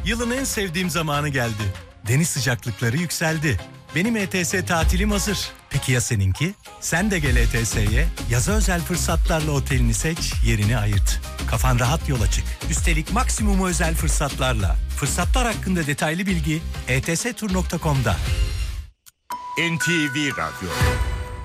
Yılın en sevdiğim zamanı geldi. Deniz sıcaklıkları yükseldi. Benim ETS tatilim hazır. Peki ya seninki? Sen de gel ETS'ye. Yaza özel fırsatlarla otelini seç, yerini ayırt. Kafan rahat yola çık. Üstelik maksimum özel fırsatlarla. Fırsatlar hakkında detaylı bilgi etstur.com'da. NTV Radyo.